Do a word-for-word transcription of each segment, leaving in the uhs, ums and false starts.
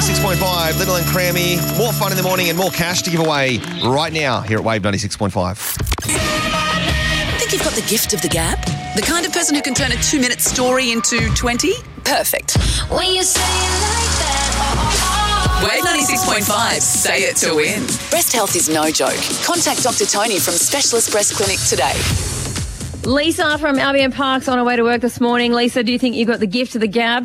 ninety-six point five, Little and Crammy. More fun in the morning and more cash to give away right now here at Wave ninety-six point five. Think you've got the gift of the gab? The kind of person who can turn a two-minute story into twenty? Perfect. When you say it like that, Wave ninety-six point five, say it to win. Breast health is no joke. Contact Doctor Tony from Specialist Breast Clinic today. Lisa from Albion Park's on her way to work this morning. Lisa, do you think you got the gift of the gab?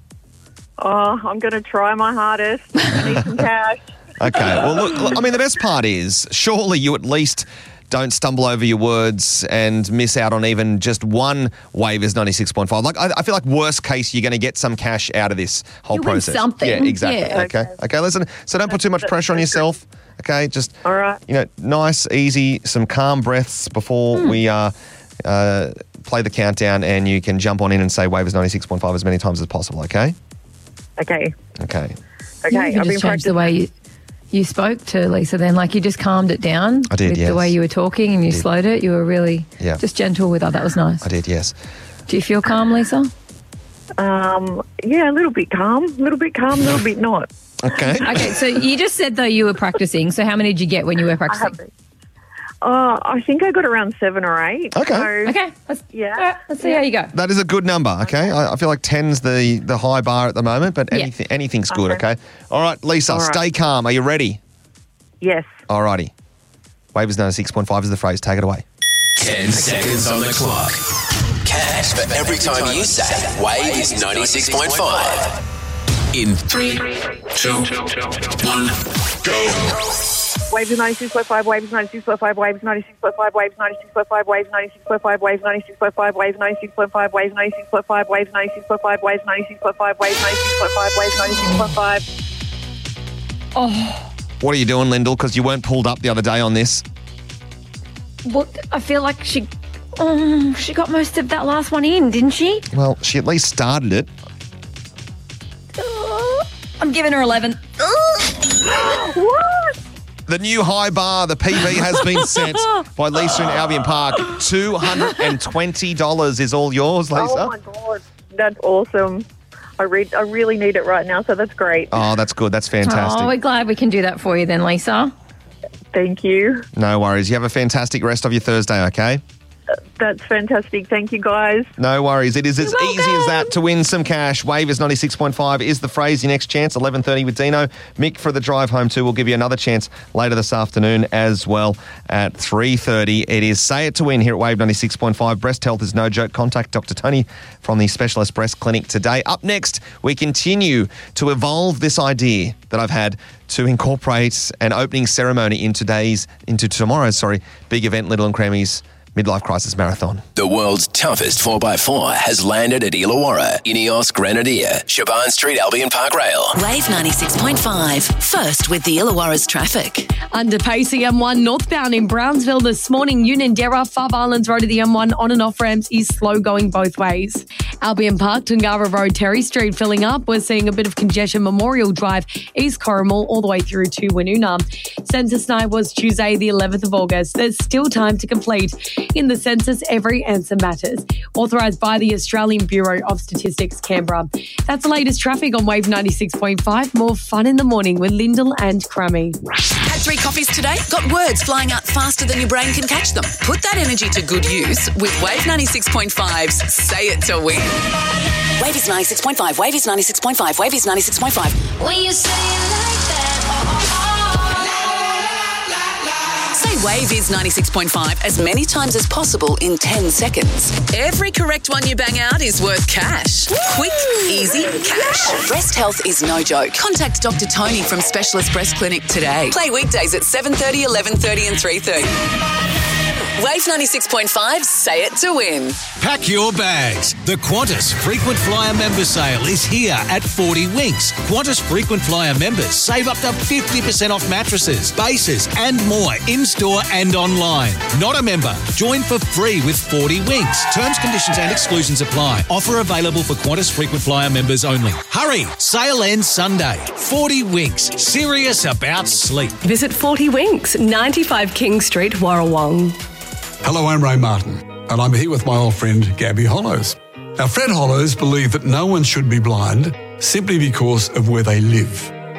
Oh, I'm going to try my hardest. I need some cash. Okay, well, look, look, I mean, the best part is surely you at least don't stumble over your words and miss out on even just one Wavers ninety-six point five. Like, I, I feel like worst case, you're going to get some cash out of this whole You win process. something. Yeah, exactly. Yeah. Okay. okay, okay, listen. So don't put too much pressure on yourself. Okay, just All right. you know, nice, easy, some calm breaths before Hmm. we uh, uh, play the countdown, and you can jump on in and say Wavers ninety-six point five as many times as possible. Okay. Okay. Okay. Okay. You I've just been changed practicing. the way you, you spoke to Lisa then. Like, you just calmed it down. I did, with yes. the way you were talking, and you slowed it. You were really Yeah. just gentle with her. That was nice. I did. Yes. Do you feel calm, Lisa? Um, yeah, a little bit calm, a little bit calm, a little bit not. Okay. Okay, so you just said, though, you were practicing. So how many did you get when you were I practicing? haven't. Oh, I think I got around seven or eight. Okay. So, Okay, let's, Yeah. all right, let's see how you go. That is a good number, okay? I, I feel like ten's the, the high bar at the moment, but Yeah. anything, anything's good, Okay. okay? All right, Lisa, All right. stay calm. Are you ready? Yes. All righty. Wavers ninety-six point five is the phrase. Take it away. Ten seconds on the clock. Cash for every time you say Wave is ninety-six point five. In three, two, one, go. Waves ninety-six point five, waves ninety-six point five, waves ninety-six point five, waves ninety-six point five, waves ninety-six point five, waves ninety-six point five, waves ninety-six point five, waves ninety-six point five, waves ninety-six point five, waves ninety-six point five, waves ninety-six point five, waves ninety-six point five. Oh, What are you doing, Lyndall? Because you weren't pulled up the other day on this. well, I feel like she, um, she got most of that last one in, didn't she? Well, she at least started it. Uh, I'm giving her eleven. What? The new high bar, the P B, has been set by Lisa in Albion Park. two hundred twenty dollars is all yours, Lisa. Oh, my God. That's awesome. I, read, I really need it right now, so that's great. Oh, that's good. That's fantastic. Oh, we're glad we can do that for you then, Lisa. Thank you. No worries. You have a fantastic rest of your Thursday, okay? That's fantastic. Thank you, guys. No worries. It is as You're easy as welcome. that to win some cash. Wavers ninety-six point five is the phrase. Your next chance, eleven thirty with Dino. Mick for the drive home too. We'll give you another chance later this afternoon as well at three thirty. It is Say It to Win here at Wave ninety-six point five. Breast health is no joke. Contact Doctor Tony from the Specialist Breast Clinic today. Up next, we continue to evolve this idea that I've had to incorporate an opening ceremony in today's, into tomorrow's, sorry, big event, Little and Crammy's Midlife Crisis Marathon. The world's toughest four by four has landed at Illawarra, Ineos Grenadier, Shaban Street, Albion Park Rail. Wave ninety-six point five. First with the Illawarra's traffic. Under pacing M one northbound in Brownsville this morning, Unanderra, Fab Islands Road to the M one on and off ramps is slow going both ways. Albion Park, Tungara Road, Terry Street filling up. We're seeing a bit of congestion. Memorial Drive, East Corrimal, all the way through to Woonona. Census night was Tuesday, the eleventh of August. There's still time to complete. In the census, every answer matters. Authorised by the Australian Bureau of Statistics, Canberra. That's the latest traffic on Wave ninety-six point five. More fun in the morning with Lyndall and Crammy. Had three coffees today? Got words flying out faster than your brain can catch them? Put that energy to good use with Wave ninety-six point five's Say It to Win. Wave is ninety-six point five. Wave is ninety-six point five. Wave is ninety-six point five. when you say it like that, Say Wave is ninety-six point five as many times as possible in ten seconds. Every correct one you bang out is worth cash. Quick, easy cash. Breast health is no joke. Contact Doctor Tony from Specialist Breast Clinic today. Play weekdays at seven thirty, eleven thirty and three thirty. Wave ninety-six point five, Say It to Win. Pack your bags. The Qantas Frequent Flyer Member Sale is here at forty Winks. Qantas Frequent Flyer members save up to fifty percent off mattresses, bases and more in-store and online. Not a member? Join for free with forty Winks. Terms, conditions and exclusions apply. Offer available for Qantas Frequent Flyer members only. Hurry! Sale ends Sunday. forty Winks. Serious about sleep. Visit forty Winks, ninety-five King Street, Warrawong. Hello, I'm Ray Martin, and I'm here with my old friend Gabby Hollows. Now, Fred Hollows believed that no one should be blind simply because of where they live.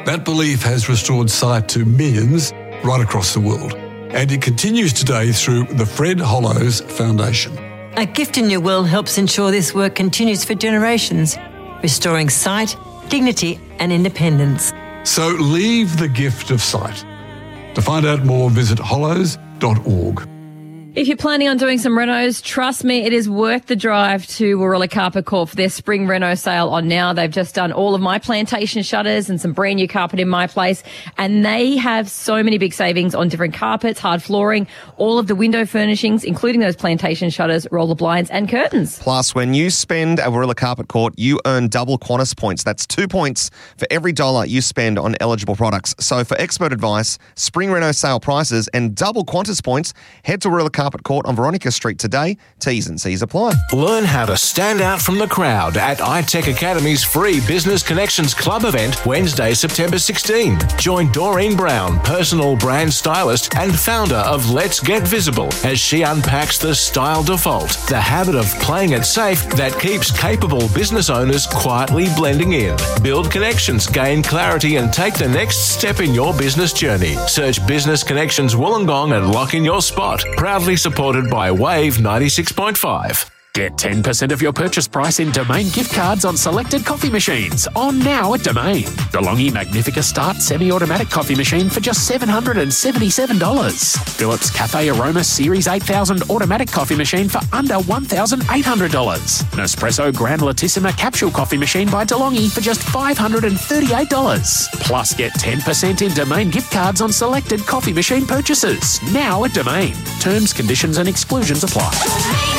That belief has restored sight to millions right across the world. And it continues today through the Fred Hollows Foundation. A Gift in Your Will helps ensure this work continues for generations, restoring sight, dignity and independence. So leave the gift of sight. To find out more, visit hollows dot org. If you're planning on doing some renos, trust me, it is worth the drive to Warilla Carpet Court for their spring reno sale on now. They've just done all of my plantation shutters and some brand new carpet in my place. And they have so many big savings on different carpets, hard flooring, all of the window furnishings, including those plantation shutters, roller blinds and curtains. Plus, when you spend at Warilla Carpet Court, you earn double Qantas points. That's two points for every dollar you spend on eligible products. So for expert advice, spring reno sale prices and double Qantas points, head to Warilla Carpet Court on Veronica Street today. T's and C's apply. Learn how to stand out from the crowd at iTech Academy's free Business Connections Club event Wednesday, September sixteenth. Join Doreen Brown, personal brand stylist and founder of Let's Get Visible, as she unpacks the style default, the habit of playing it safe that keeps capable business owners quietly blending in. Build connections, gain clarity and take the next step in your business journey. Search Business Connections Wollongong and lock in your spot. Proudly supported by Wave ninety-six point five. Get ten percent of your purchase price in Domain gift cards on selected coffee machines. On now at Domain. DeLonghi Magnifica Start semi-automatic coffee machine for just seven hundred seventy-seven dollars. Philips Cafe Aroma Series eight thousand automatic coffee machine for under one thousand eight hundred dollars. Nespresso Granulitissima capsule coffee machine by DeLonghi for just five hundred thirty-eight dollars. Plus get ten percent in Domain gift cards on selected coffee machine purchases. Now at Domain. Terms, conditions and exclusions apply.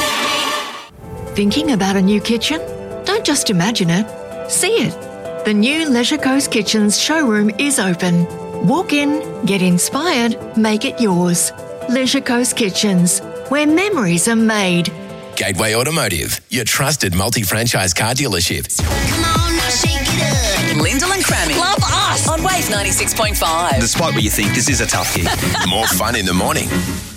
Thinking about a new kitchen? Don't just imagine it, see it. The new Leisure Coast Kitchens showroom is open. Walk in, get inspired, make it yours. Leisure Coast Kitchens, where memories are made. Gateway Automotive, your trusted multi-franchise car dealership. Come on, now shake it up. Lyndall and Crammy. Love us on Wave ninety-six point five. Despite what you think, this is a tough gig. More fun in the morning.